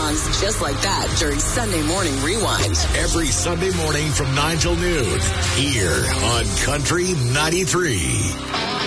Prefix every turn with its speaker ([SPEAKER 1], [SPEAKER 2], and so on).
[SPEAKER 1] songs just like that during Sunday Morning Rewind.
[SPEAKER 2] Every Sunday morning from 9 till noon here on Country 93.